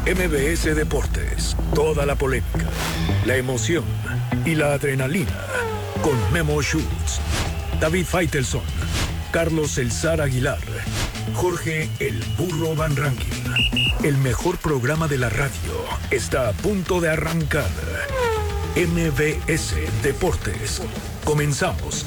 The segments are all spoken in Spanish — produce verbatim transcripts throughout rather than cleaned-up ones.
M V S Deportes, toda la polémica, la emoción y la adrenalina con Memo Schutz, David Faitelson, Carlos El Zar Aguilar, Jorge El Burro Van Rankin. El mejor programa de la radio está a punto de arrancar. M V S Deportes. Comenzamos.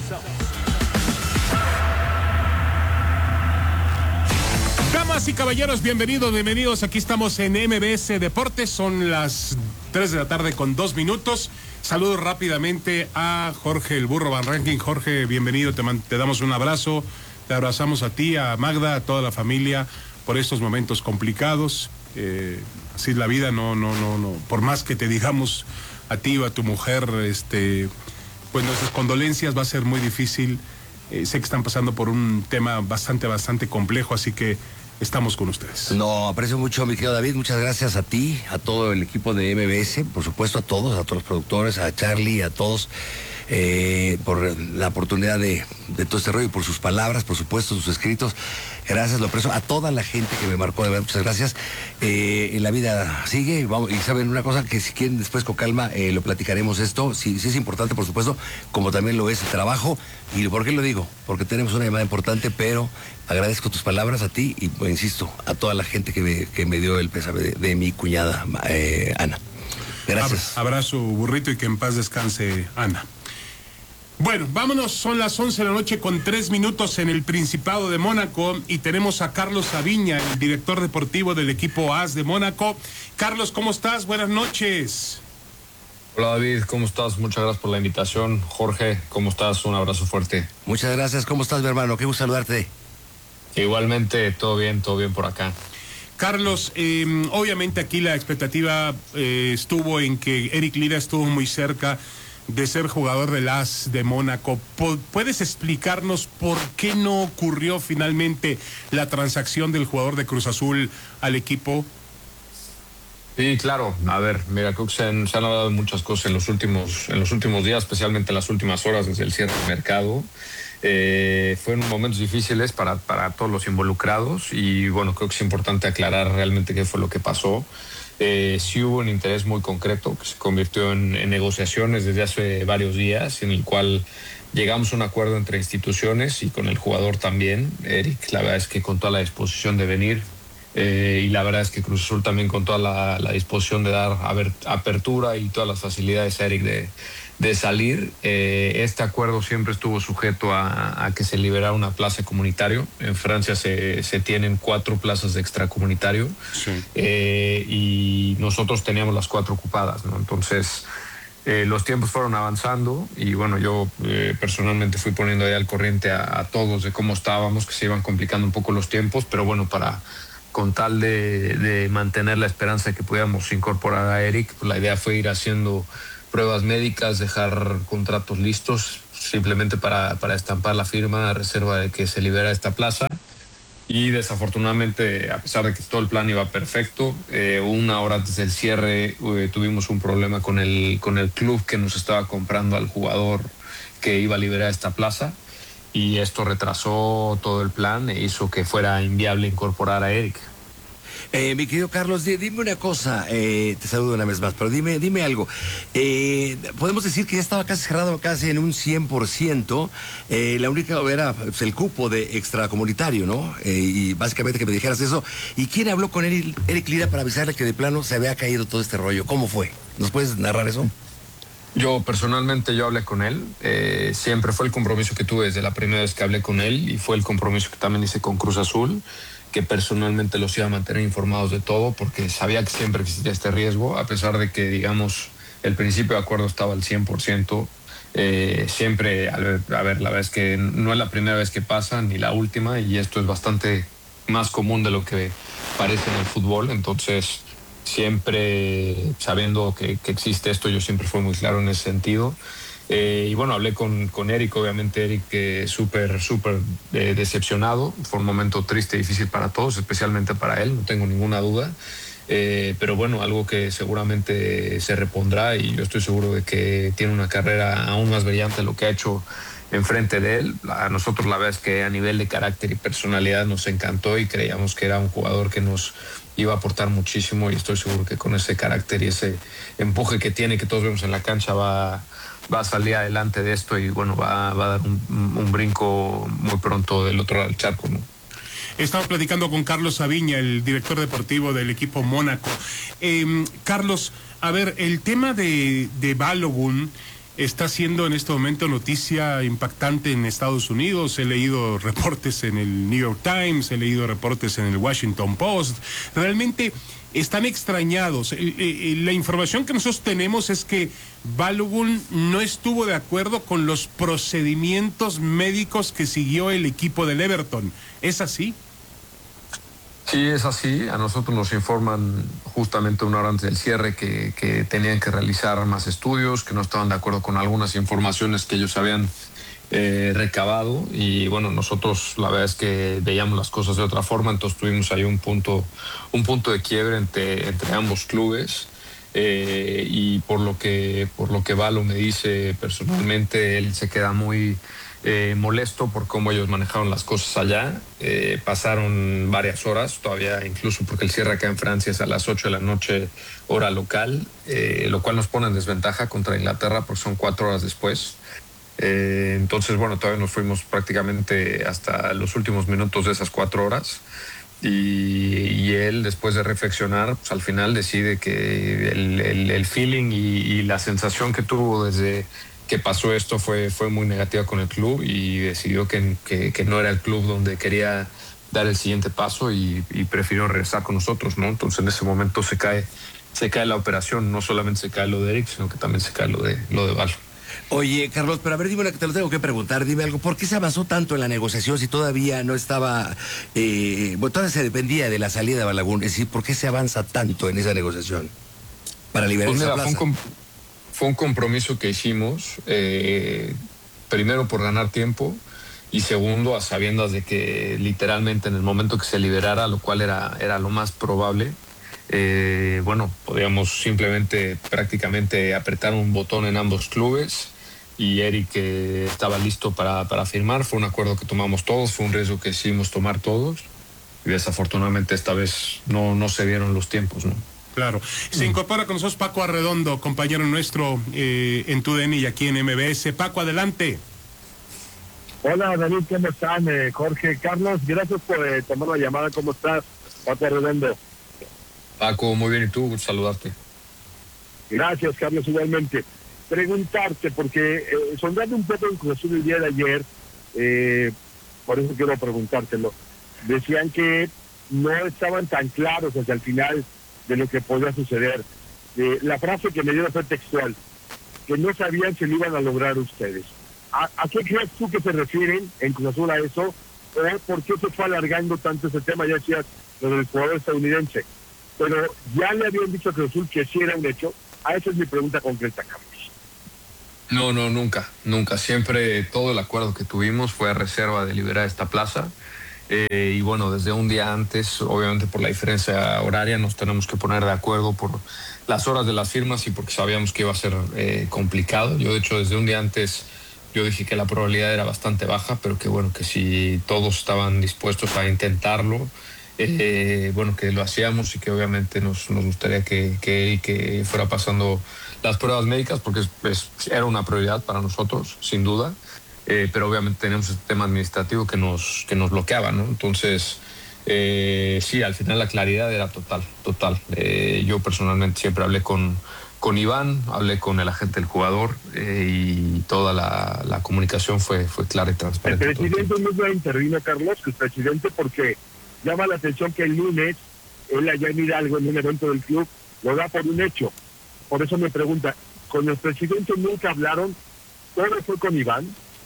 Damas y caballeros, bienvenidos, bienvenidos. Aquí estamos en M V S Deportes. Son las tres de la tarde con dos minutos. Saludo rápidamente a Jorge El Burro Van Rankin. Jorge, bienvenido. Te, te damos un abrazo. Te abrazamos a ti, a Magda, a toda la familia por estos momentos complicados. Eh, así es la vida, no, no, no, no. Por más que te digamos a ti o a tu mujer, este, pues nuestras condolencias, va a ser muy difícil. Eh, sé que están pasando por un tema bastante, bastante complejo, así que estamos con ustedes. No, aprecio mucho, mi querido David. Muchas gracias a ti, a todo el equipo de M V S, por supuesto a todos, a todos los productores, a Charlie, a todos, eh, por la oportunidad de, de todo este rollo y por sus palabras, por supuesto, sus escritos. Gracias, lo aprecio. A toda la gente que me marcó, de verdad, muchas gracias. Eh, en la vida sigue, vamos, y saben una cosa, que si quieren después con calma eh, lo platicaremos esto. Sí, sí es importante, por supuesto, como también lo es el trabajo. ¿Y por qué lo digo? Porque tenemos una llamada importante, pero agradezco tus palabras a ti y, pues, insisto, a toda la gente que me, que me dio el pésame de, de mi cuñada, eh, Ana. Gracias. Abrazo, burrito, y que en paz descanse, Ana. Bueno, vámonos, son las once de la noche con tres minutos en el Principado de Mónaco y tenemos a Carlos Saviña, el director deportivo del equipo A S de Mónaco. Carlos, ¿cómo estás? Buenas noches. Hola David, ¿cómo estás? Muchas gracias por la invitación. Jorge, ¿cómo estás? Un abrazo fuerte. Muchas gracias, ¿cómo estás, mi hermano? Qué gusto saludarte. Igualmente, todo bien, todo bien por acá. Carlos, eh, obviamente aquí la expectativa eh, estuvo en que Eric Lira estuvo muy cerca de ser jugador del A S de Mónaco. ¿Puedes explicarnos por qué no ocurrió finalmente la transacción del jugador de Cruz Azul al equipo? Sí, claro. A ver, mira, creo que se han, se han hablado de muchas cosas en los últimos, en los últimos días, especialmente en las últimas horas desde el cierre del mercado. Eh, fueron momentos difíciles para, para todos los involucrados y bueno, creo que es importante aclarar realmente qué fue lo que pasó. Eh, sí hubo un interés muy concreto que se convirtió en, en negociaciones desde hace varios días, en el cual llegamos a un acuerdo entre instituciones y con el jugador también. Eric, la verdad es que con toda la disposición de venir, eh, y la verdad es que Cruz Azul también con toda la, la disposición de dar aber, apertura y todas las facilidades a Eric de, de salir. Eh, este acuerdo siempre estuvo sujeto a, a que se liberara una plaza comunitario. En Francia se, se tienen cuatro plazas de extracomunitario, sí. eh, y nosotros teníamos las cuatro ocupadas, ¿no? Entonces eh, los tiempos fueron avanzando y bueno, yo eh, personalmente fui poniendo ahí al corriente a, a todos de cómo estábamos, que se iban complicando un poco los tiempos, pero bueno, para con tal de, de mantener la esperanza de que pudiéramos incorporar a Eric, pues la idea fue ir haciendo pruebas médicas, dejar contratos listos simplemente para, para estampar la firma a reserva de que se libera esta plaza. Y desafortunadamente, a pesar de que todo el plan iba perfecto, eh, una hora antes del cierre eh, tuvimos un problema con el, con el club que nos estaba comprando al jugador que iba a liberar esta plaza, y esto retrasó todo el plan e hizo que fuera inviable incorporar a Eric. Eh, mi querido Carlos, dime una cosa, eh, te saludo una vez más, pero dime, dime algo. Eh, podemos decir que ya estaba casi cerrado, casi en un cien por ciento. Eh, la única era pues, el cupo de extracomunitario, ¿no? Eh, y básicamente que me dijeras eso. ¿Y quién habló con Eric, Eric Lira para avisarle que de plano se había caído todo este rollo? ¿Cómo fue? ¿Nos puedes narrar eso? Yo personalmente yo hablé con él, eh, siempre fue el compromiso que tuve desde la primera vez que hablé con él y fue el compromiso que también hice con Cruz Azul, que personalmente los iba a mantener informados de todo porque sabía que siempre existía este riesgo, a pesar de que, digamos, el principio de acuerdo estaba al cien por ciento. Eh, siempre, a ver, a ver, la verdad es que no es la primera vez que pasa ni la última, y esto es bastante más común de lo que parece en el fútbol. Entonces, siempre sabiendo que, que existe esto, yo siempre fui muy claro en ese sentido. Eh, y bueno, hablé con, con Eric, obviamente Eric eh, súper, súper eh, decepcionado. Fue un momento triste y difícil para todos, especialmente para él, no tengo ninguna duda. Eh, pero bueno, algo que seguramente se repondrá, y yo estoy seguro de que tiene una carrera aún más brillante de lo que ha hecho enfrente de él. A nosotros la verdad es que a nivel de carácter y personalidad nos encantó y creíamos que era un jugador que nos iba a aportar muchísimo, y estoy seguro que con ese carácter y ese empuje que tiene, que todos vemos en la cancha, va, va a salir adelante de esto y bueno, va, va a dar un, un brinco muy pronto del otro lado del charco, ¿no? Estamos platicando con Carlos Saviña, el director deportivo del equipo Mónaco. Eh, Carlos, a ver, el tema de, de Balogun está siendo en este momento noticia impactante en Estados Unidos. He leído reportes en el New York Times, he leído reportes en el Washington Post. Realmente están extrañados. Eh, eh, la información que nosotros tenemos es que Balogun no estuvo de acuerdo con los procedimientos médicos que siguió el equipo del Everton. ¿Es así? Sí, es así. A nosotros nos informan justamente una hora antes del cierre que, que tenían que realizar más estudios, que no estaban de acuerdo con algunas informaciones que ellos habían eh, recabado, y bueno, nosotros la verdad es que veíamos las cosas de otra forma, entonces tuvimos ahí un punto, un punto de quiebre entre, entre ambos clubes. Eh, y por lo que por lo que Valo me dice personalmente, él se queda muy eh, molesto por cómo ellos manejaron las cosas allá. Eh, pasaron varias horas todavía, incluso porque el cierre acá en Francia es a las ocho de la noche hora local, eh, lo cual nos pone en desventaja contra Inglaterra porque son cuatro horas después. Eh, entonces bueno, todavía nos fuimos prácticamente hasta los últimos minutos de esas cuatro horas. Y, y él, después de reflexionar, pues al final decide que el, el, el feeling y, y la sensación que tuvo desde que pasó esto fue, fue muy negativa con el club, y decidió que, que, que no era el club donde quería dar el siguiente paso, y, y prefirió regresar con nosotros, ¿no? Entonces en ese momento se cae, se cae la operación. No solamente se cae lo de Eric, sino que también se cae lo de, lo de Valo. Oye, Carlos, pero a ver, dime una que te lo tengo que preguntar, dime algo. ¿Por qué se avanzó tanto en la negociación si todavía no estaba, eh, bueno, todavía se dependía de la salida de Balogun? Es decir, ¿por qué se avanza tanto en esa negociación para liberar Pues esa mira, plaza? Fue un, fue un compromiso que hicimos, eh, primero por ganar tiempo, y segundo a sabiendas de que literalmente en el momento que se liberara, lo cual era, era lo más probable, eh, bueno, podíamos simplemente prácticamente apretar un botón en ambos clubes, y Eric eh, estaba listo para, para firmar. Fue un acuerdo que tomamos todos, fue un riesgo que decidimos tomar todos, y desafortunadamente esta vez no, no se dieron los tiempos, ¿no? Claro. Se incorpora con nosotros Paco Arredondo, compañero nuestro eh, en T U D N y aquí en M B S. Paco, adelante. Hola, David, ¿cómo están? Eh, Jorge, Carlos, gracias por eh, tomar la llamada. ¿Cómo estás? Paco Arredondo. Paco, muy bien, ¿y tú? Gusto saludarte. Gracias, Carlos, igualmente. Preguntarte, porque eh, sondando un poco en Cruz Azul el día de ayer, eh, por eso quiero preguntártelo, decían que no estaban tan claros hacia el final de lo que podía suceder. Eh, la frase que me dio fue textual, que no sabían si lo iban a lograr ustedes. ¿A, a qué crees tú que se refieren en Cruz Azul a eso? ¿O por qué se fue alargando tanto ese tema? Ya decías lo del jugador estadounidense. Pero ya le habían dicho a Cruz Azul que sí era un hecho. A esa es mi pregunta concreta, Carlos. No, no, nunca, nunca. Siempre todo el acuerdo que tuvimos fue a reserva de liberar esta plaza. Eh, y bueno, desde un día antes, obviamente por la diferencia horaria, nos tenemos que poner de acuerdo por las horas de las firmas y porque sabíamos que iba a ser eh, complicado. Yo, de hecho, desde un día antes, yo dije que la probabilidad era bastante baja, pero que bueno, que si todos estaban dispuestos a intentarlo, eh, bueno, que lo hacíamos, y que obviamente nos, nos gustaría que, que, que fuera pasando las pruebas médicas, porque es, es, era una prioridad para nosotros, sin duda. Eh, pero obviamente tenemos este tema administrativo que nos, que nos bloqueaba, ¿no? Entonces, eh, sí, al final la claridad era total, total. Eh, yo personalmente siempre hablé con, con Iván, hablé con el agente del jugador, eh, y toda la, la comunicación fue, fue clara y transparente. El presidente no intervino, Carlos, el presidente, porque llama la atención que el lunes, él allá en Hidalgo, en un evento del club, lo da por un hecho. Por eso me pregunta, ¿con el presidente nunca hablaron? ¿Todo fue con Iván?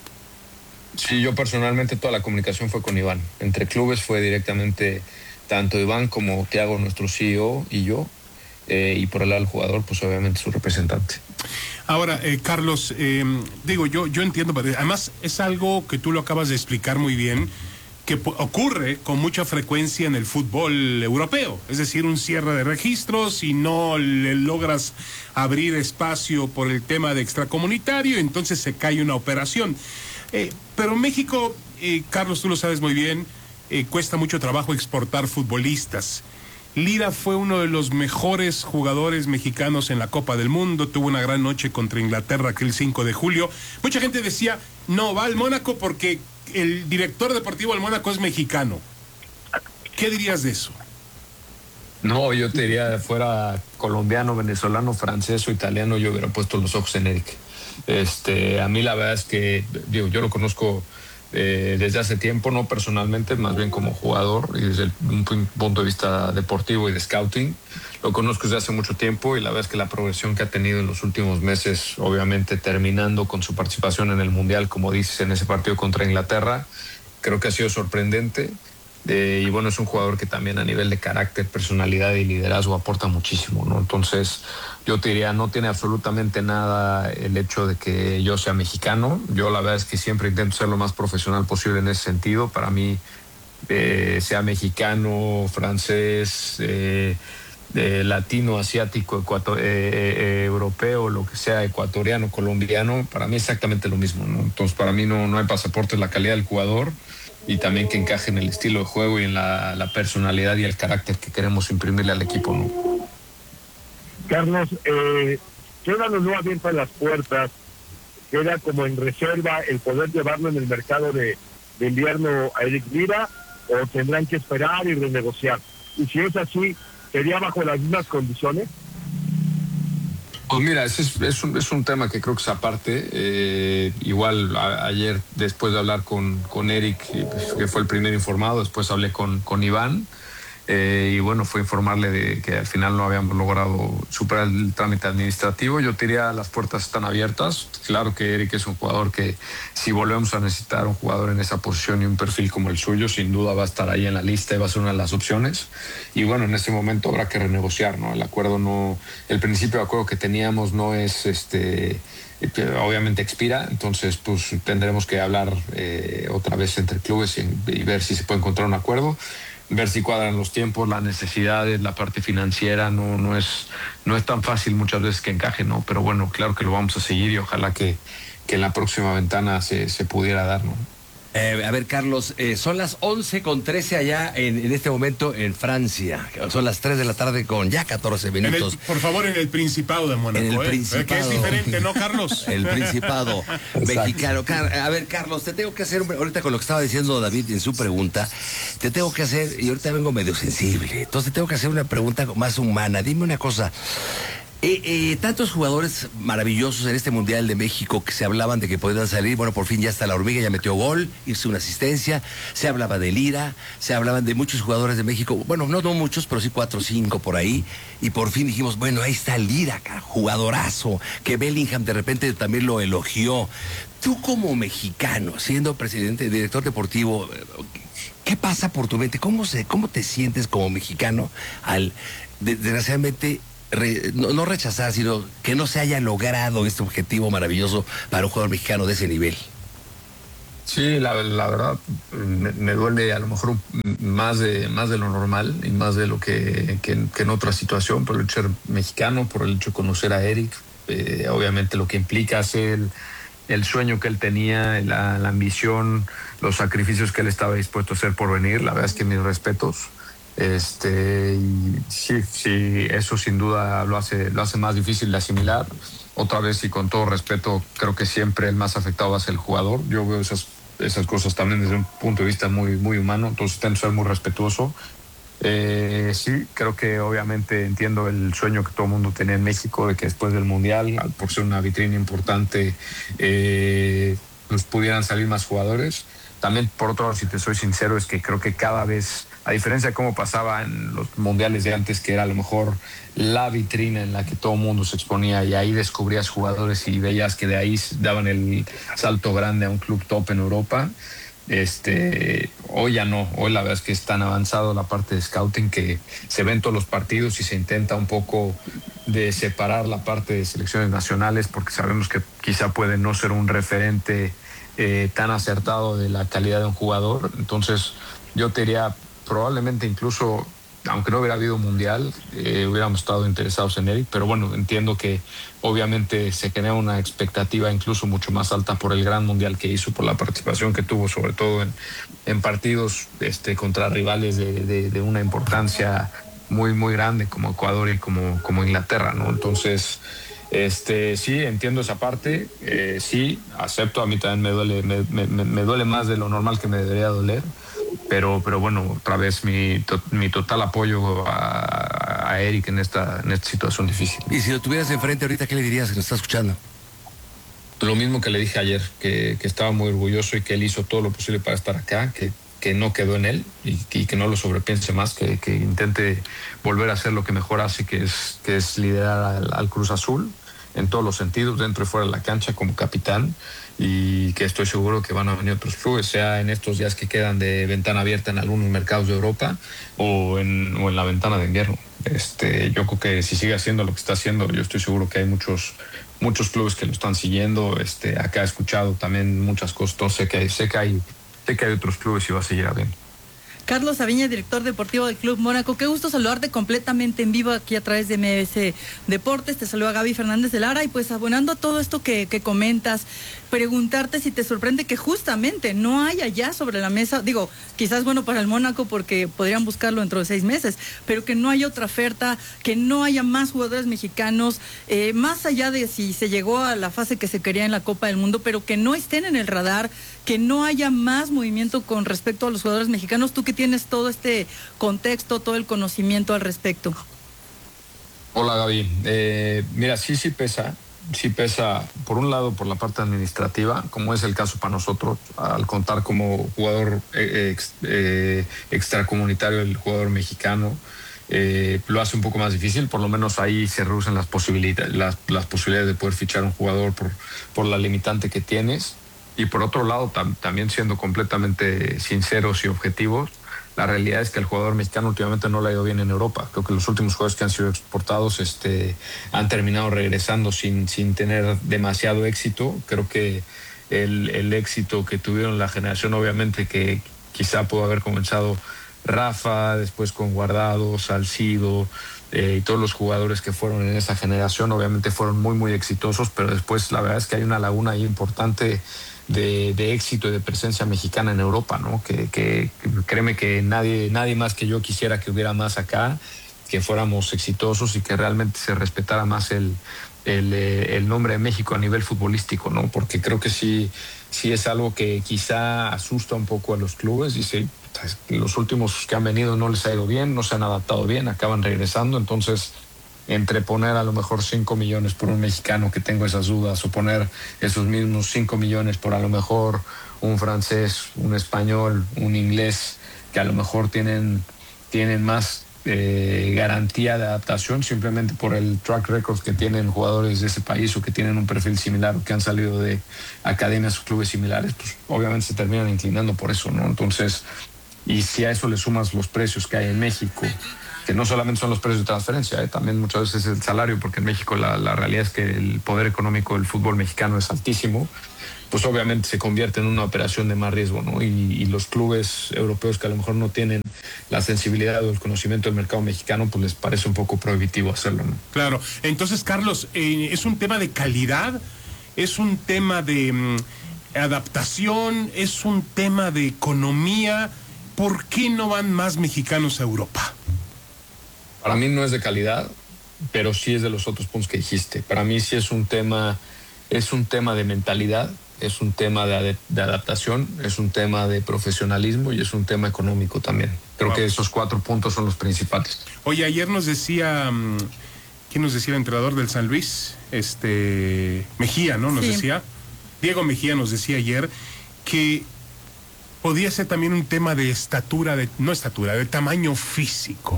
Sí, yo personalmente toda la comunicación fue con Iván. Entre clubes fue directamente tanto Iván como Thiago, nuestro C E O, y yo. Eh, y por el lado del jugador, pues obviamente su representante. Ahora, eh, Carlos, eh, digo, yo, yo entiendo, pero además es algo que tú lo acabas de explicar muy bien, que ocurre con mucha frecuencia en el fútbol europeo, es decir, un cierre de registros y no le logras abrir espacio por el tema de extracomunitario, entonces se cae una operación. Eh, pero México, eh, Carlos, tú lo sabes muy bien, eh, cuesta mucho trabajo exportar futbolistas. Lira fue uno de los mejores jugadores mexicanos en la Copa del Mundo, tuvo una gran noche contra Inglaterra aquel cinco de julio. Mucha gente decía, no, va al Mónaco porque el director deportivo del Mónaco es mexicano. ¿Qué dirías de eso? No, yo te diría, fuera colombiano, venezolano, francés o italiano, yo hubiera puesto los ojos en Eric. Este, a mí la verdad es que, digo, yo lo conozco eh, desde hace tiempo, no personalmente, más bien como jugador y desde el, un punto de vista deportivo y de scouting. Lo conozco desde hace mucho tiempo y la verdad es que la progresión que ha tenido en los últimos meses, obviamente terminando con su participación en el Mundial, como dices, en ese partido contra Inglaterra, creo que ha sido sorprendente. Eh, y bueno, es un jugador que también a nivel de carácter, personalidad y liderazgo aporta muchísimo, ¿no? Entonces, yo te diría, no tiene absolutamente nada el hecho de que yo sea mexicano. Yo la verdad es que siempre intento ser lo más profesional posible en ese sentido. Para mí, eh, sea mexicano, francés, eh, eh, latino, asiático, ecuator, eh, eh, europeo, lo que sea, ecuatoriano, colombiano, para mí es exactamente lo mismo, ¿no? Entonces, para mí no, no hay pasaporte, la calidad del jugador y también que encaje en el estilo de juego y en la, la personalidad y el carácter que queremos imprimirle al equipo, ¿no? Carlos, eh, quedan o no abiertas las puertas, queda como en reserva el poder llevarlo en el mercado de, de invierno a Eric Lira, o tendrán que esperar y renegociar. Y si es así, ¿sería bajo las mismas condiciones? Pues mira, ese es, es, un, es un tema que creo que es aparte. Eh, igual a, ayer, después de hablar con, con Eric, que fue el primer informado, después hablé con, con Iván. Eh, y bueno, fue informarle de que al final no habíamos logrado superar el trámite administrativo. Yo te diría, las puertas están abiertas. Claro que Eric es un jugador que, si volvemos a necesitar un jugador en esa posición y un perfil como el suyo, sin duda va a estar ahí en la lista y va a ser una de las opciones. Y bueno, en este momento habrá que renegociar, ¿no? El acuerdo no, el principio de acuerdo que teníamos no es este... obviamente expira, entonces pues tendremos que hablar eh, otra vez entre clubes y, y ver si se puede encontrar un acuerdo, ver si cuadran los tiempos, las necesidades, la parte financiera. No, no es, no es tan fácil muchas veces que encaje, ¿no? Pero bueno, claro que lo vamos a seguir y ojalá que, que en la próxima ventana se, se pudiera dar, ¿no? Eh, a ver, Carlos, eh, son las once con trece allá en, en este momento en Francia. Son las tres de la tarde con ya catorce minutos. El, por favor, en el Principado de Mónaco. En el ¿eh? Principado. Que es diferente, ¿no, Carlos? El Principado mexicano. Car a ver, Carlos, te tengo que hacer, ahorita con lo que estaba diciendo David en su pregunta, te tengo que hacer, y ahorita vengo medio sensible, entonces te tengo que hacer una pregunta más humana. Dime una cosa. Eh, eh, tantos jugadores maravillosos en este Mundial de México que se hablaban de que podían salir, bueno, por fin ya está la hormiga, ya metió gol, hizo una asistencia, se hablaba de Lira, se hablaban de muchos jugadores de México, bueno, no, no muchos, pero sí cuatro o cinco por ahí, y por fin dijimos, bueno, ahí está Lira, cara, jugadorazo, que Bellingham de repente también lo elogió. Tú como mexicano, siendo presidente, director deportivo, ¿qué pasa por tu mente? ¿Cómo, se, cómo te sientes como mexicano al, desgraciadamente, Re, no, no rechazar, sino que no se haya logrado este objetivo maravilloso para un jugador mexicano de ese nivel? Sí, la, la verdad me, me duele a lo mejor más de, más de lo normal y más de lo que, que, que en otra situación, por el hecho de ser mexicano, por el hecho de conocer a Eric, eh, obviamente lo que implica hacer el, el sueño que él tenía, la, la ambición, los sacrificios que él estaba dispuesto a hacer por venir. La verdad es que mis respetos. Este, y sí, sí, eso sin duda lo hace, lo hace más difícil de asimilar. Otra vez y con todo respeto, creo que siempre el más afectado va a ser el jugador. Yo veo esas, esas cosas también desde un punto de vista muy, muy humano, entonces tengo que ser muy respetuoso. Eh, sí, creo que obviamente entiendo el sueño que todo el mundo tenía en México de que después del Mundial, por ser una vitrina importante, eh, nos pudieran salir más jugadores. También, por otro lado, si te soy sincero, es que creo que cada vez, a diferencia de cómo pasaba en los mundiales de antes, que era a lo mejor la vitrina en la que todo el mundo se exponía y ahí descubrías jugadores y veías que de ahí daban el salto grande a un club top en Europa, este, hoy ya no. Hoy la verdad es que es tan avanzado la parte de scouting que se ven todos los partidos y se intenta un poco de separar la parte de selecciones nacionales, porque sabemos que quizá puede no ser un referente Eh, tan acertado de la calidad de un jugador. Entonces yo te diría, probablemente incluso aunque no hubiera habido mundial, eh, hubiéramos estado interesados en Eric, pero bueno, entiendo que obviamente se genera una expectativa incluso mucho más alta por el gran mundial que hizo, por la participación que tuvo, sobre todo en, en partidos este, contra rivales de, de, de una importancia muy, muy grande como Ecuador y como, como Inglaterra, ¿no? Entonces, este, sí, entiendo esa parte, eh, sí, acepto, a mí también me duele, me, me, me duele más de lo normal que me debería doler. Pero, pero bueno, otra vez mi, to, mi total apoyo a, a Eric en esta, en esta situación difícil. Y si lo tuvieras enfrente ahorita, ¿qué le dirías que nos está escuchando? Lo mismo que le dije ayer, que, que estaba muy orgulloso y que él hizo todo lo posible para estar acá, que, que no quedó en él y, y que no lo sobrepiense más, que, que intente volver a hacer lo que mejor hace, que es, que es liderar al, al Cruz Azul en todos los sentidos, dentro y fuera de la cancha como capitán, y que estoy seguro que van a venir otros clubes, sea en estos días que quedan de ventana abierta en algunos mercados de Europa o en, o en la ventana de invierno. Este, yo creo que si sigue haciendo lo que está haciendo, yo estoy seguro que hay muchos muchos clubes que lo están siguiendo. Este, acá he escuchado también muchas cosas, entonces sé que hay, sé que hay, sé que hay otros clubes y va a seguir habiendo. Carlos Aviña, director deportivo del Club Mónaco, qué gusto saludarte completamente en vivo aquí a través de M B S Deportes. Te saluda Gaby Fernández de Lara y pues abonando a todo esto que, que comentas, preguntarte si te sorprende que justamente no haya ya sobre la mesa, digo, quizás bueno para el Mónaco porque podrían buscarlo dentro de seis meses, pero que no haya otra oferta, que no haya más jugadores mexicanos, eh, más allá de si se llegó a la fase que se quería en la Copa del Mundo, pero que no estén en el radar, que no haya más movimiento con respecto a los jugadores mexicanos, tú que tienes todo este contexto, todo el conocimiento al respecto. Hola Gaby, eh, mira, sí, sí pesa, sí pesa, por un lado por la parte administrativa, como es el caso para nosotros, al contar como jugador eh, ex, eh, extracomunitario el jugador mexicano, eh, lo hace un poco más difícil, por lo menos ahí se reducen las posibilidades, las, las posibilidades de poder fichar un jugador por, por la limitante que tienes. Y por otro lado, tam, también siendo completamente sinceros y objetivos, la realidad es que el jugador mexicano últimamente no le ha ido bien en Europa. Creo que los últimos jugadores que han sido exportados este, han terminado regresando sin, sin tener demasiado éxito. Creo que el, el éxito que tuvieron la generación, obviamente que quizá pudo haber comenzado Rafa, después con Guardado, Salcido, eh, y todos los jugadores que fueron en esa generación, obviamente fueron muy, muy exitosos, pero después la verdad es que hay una laguna ahí importante De, de éxito y de presencia mexicana en Europa, ¿no? Que, que, que créeme que nadie, nadie más que yo quisiera que hubiera más acá, que fuéramos exitosos y que realmente se respetara más el, el, el nombre de México a nivel futbolístico, ¿no? Porque creo que sí, sí es algo que quizá asusta un poco a los clubes. Dice, los últimos que han venido no les ha ido bien, no se han adaptado bien, acaban regresando, entonces entre poner a lo mejor cinco millones por un mexicano, que tengo esas dudas, o poner esos mismos cinco millones por a lo mejor un francés, un español, un inglés, que a lo mejor tienen, tienen más eh, garantía de adaptación simplemente por el track record que tienen jugadores de ese país o que tienen un perfil similar o que han salido de academias o clubes similares, pues obviamente se terminan inclinando por eso, ¿no? Entonces, y si a eso le sumas los precios que hay en México, que no solamente son los precios de transferencia, eh, también muchas veces el salario, porque en México la, la realidad es que el poder económico del fútbol mexicano es altísimo, pues obviamente se convierte en una operación de más riesgo, ¿no? Y, y los clubes europeos que a lo mejor no tienen la sensibilidad o el conocimiento del mercado mexicano, pues les parece un poco prohibitivo hacerlo, ¿no? Claro. Entonces, Carlos, eh, ¿es un tema de calidad? ¿Es un tema de mm, adaptación? ¿Es un tema de economía? ¿Por qué no van más mexicanos a Europa? Para mí no es de calidad, pero sí es de los otros puntos que dijiste. Para mí sí es un tema, es un tema de mentalidad, es un tema de, de adaptación, es un tema de profesionalismo y es un tema económico también. Creo wow. que esos cuatro puntos son los principales. Oye, ayer nos decía, ¿quién nos decía el entrenador del San Luis? Este Mejía, ¿no? Nos sí. decía, Diego Mejía nos decía ayer que podía ser también un tema de estatura, de, no estatura, de tamaño físico.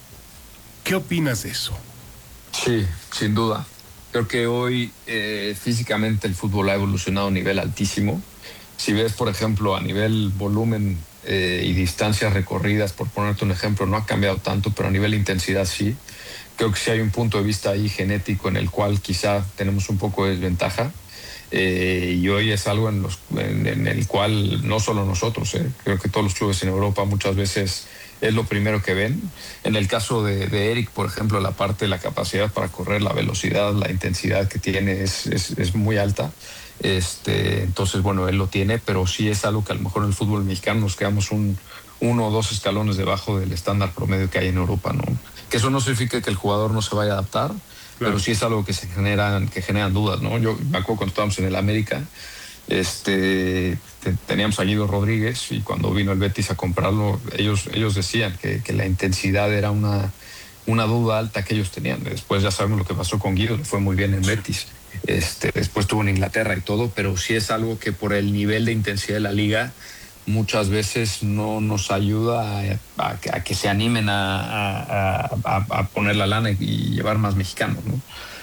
¿Qué opinas de eso? Sí, sin duda. Creo que hoy eh, físicamente el fútbol ha evolucionado a un nivel altísimo. Si ves, por ejemplo, a nivel volumen eh, y distancias recorridas, por ponerte un ejemplo, no ha cambiado tanto, pero a nivel intensidad sí. Creo que sí hay un punto de vista ahí genético en el cual quizá tenemos un poco de desventaja. Eh, y hoy es algo en, los, en, en el cual no solo nosotros, eh, creo que todos los clubes en Europa muchas veces es lo primero que ven. En el caso de, de Eric, por ejemplo, la parte de la capacidad para correr, la velocidad, la intensidad que tiene es, es, es muy alta. Este, entonces, bueno, él lo tiene, pero sí es algo que a lo mejor en el fútbol mexicano nos quedamos un, uno o dos escalones debajo del estándar promedio que hay en Europa, ¿no? Que eso no significa que el jugador no se vaya a adaptar, claro, pero sí es algo que se generan, que generan dudas, ¿no? Yo me acuerdo cuando estábamos en el América, este, te, teníamos a Guido Rodríguez, y cuando vino el Betis a comprarlo, ellos, ellos decían que, que la intensidad era una, una duda alta que ellos tenían. Después ya sabemos lo que pasó con Guido, le fue muy bien en Betis. Este, después estuvo en Inglaterra y todo, pero sí es algo que por el nivel de intensidad de la liga muchas veces no nos ayuda a, a, a que se animen a, a, a, a poner la lana y llevar más mexicanos, ¿no?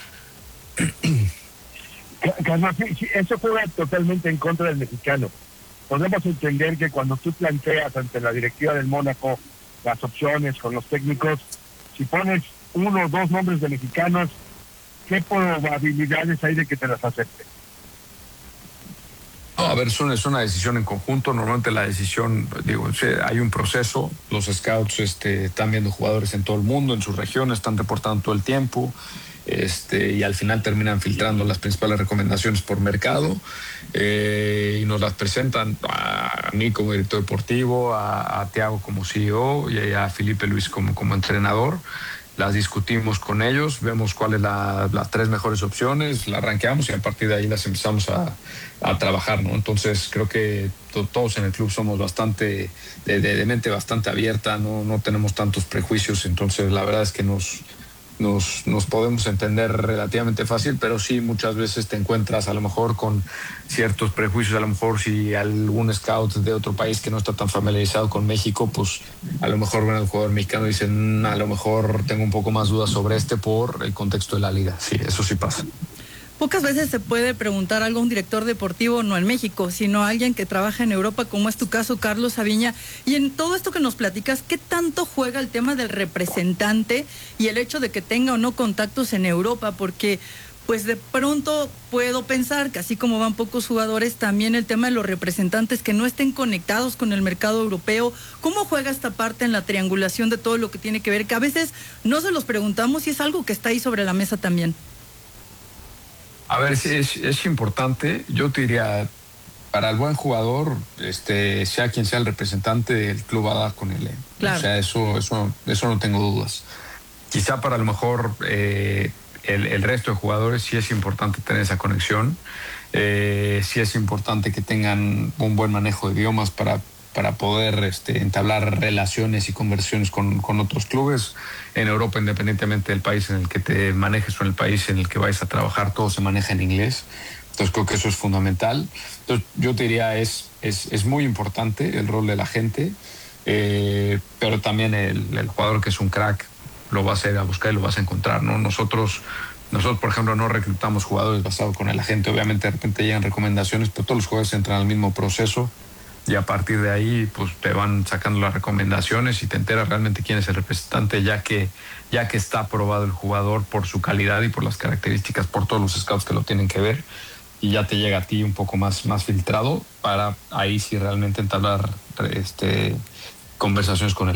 Carlos, eso fue totalmente en contra del mexicano. Podemos entender que cuando tú planteas ante la directiva del Mónaco las opciones con los técnicos, si pones uno o dos nombres de mexicanos, ¿qué probabilidades hay de que te las acepten? No, a ver, es una, es una decisión en conjunto. Normalmente la decisión, digo, hay un proceso. Los scouts este, están viendo jugadores en todo el mundo, en sus regiones, están reportando todo el tiempo. Este, y al final terminan filtrando las principales recomendaciones por mercado, eh, y nos las presentan a mí como director deportivo, a, a Thiago como C E O y a Felipe Luis como, como entrenador. Las discutimos con ellos, vemos cuáles la, las tres mejores opciones, las rankeamos y a partir de ahí las empezamos a, a trabajar, ¿no? Entonces creo que to, todos en el club somos bastante, de, de, de mente bastante abierta, no, no tenemos tantos prejuicios, entonces la verdad es que nos, nos, nos podemos entender relativamente fácil, pero sí muchas veces te encuentras a lo mejor con ciertos prejuicios. A lo mejor si algún scout de otro país que no está tan familiarizado con México, pues a lo mejor ven al jugador mexicano y dicen, a lo mejor tengo un poco más dudas sobre este por el contexto de la liga. Sí, eso sí pasa. Pocas veces se puede preguntar algo a un director deportivo, no en México, sino a alguien que trabaja en Europa, como es tu caso, Carlos Saviña. Y en todo esto que nos platicas, ¿qué tanto juega el tema del representante y el hecho de que tenga o no contactos en Europa? Porque pues de pronto puedo pensar que así como van pocos jugadores, también el tema de los representantes que no estén conectados con el mercado europeo. ¿Cómo juega esta parte en la triangulación de todo lo que tiene que ver? Que a veces no se los preguntamos y es algo que está ahí sobre la mesa también. A ver, sí, es, es importante. Yo te diría, para el buen jugador, este, sea quien sea el representante, el club va a dar con él. ¿eh? Claro. O sea, eso, eso, eso no tengo dudas. Quizá para lo mejor eh, el, el resto de jugadores sí es importante tener esa conexión. Eh, sí es importante que tengan un buen manejo de idiomas para, para poder este, entablar relaciones y conversiones con, con otros clubes. En Europa, independientemente del país en el que te manejes o en el país en el que vayas a trabajar, todo se maneja en inglés. Entonces creo que eso es fundamental. Entonces yo te diría, es, es, es muy importante el rol de la gente, eh, pero también el, el jugador que es un crack lo vas a ir a buscar y lo vas a encontrar, ¿no? Nosotros, nosotros por ejemplo, no reclutamos jugadores basados con el agente. Obviamente de repente llegan recomendaciones, pero todos los jugadores entran al mismo proceso. Y a partir de ahí, pues te van sacando las recomendaciones y te enteras realmente quién es el representante, ya que, ya que está aprobado el jugador por su calidad y por las características, por todos los scouts que lo tienen que ver. Y ya te llega a ti un poco más, más filtrado para ahí sí realmente entablar este, conversaciones con él.